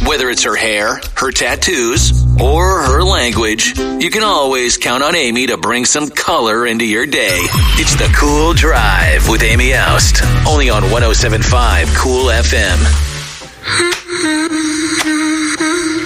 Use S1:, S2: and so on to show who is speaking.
S1: Whether it's her hair, her tattoos, or her language, you can always count on Amy to bring some color into your day. It's The Cool Drive with Amy Oust, only on 107.5 Cool FM.